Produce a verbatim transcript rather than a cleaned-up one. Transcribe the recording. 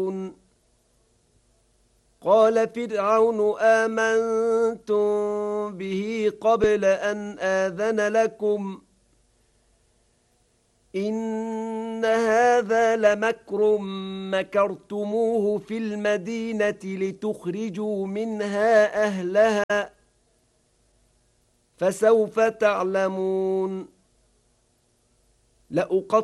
قال فرعون آمنتم به قبل أن آذن لكم إن هذا لمكر مكرتموه في المدينة لتخرجوا منها أهلها فسوف تعلمون لأقطعن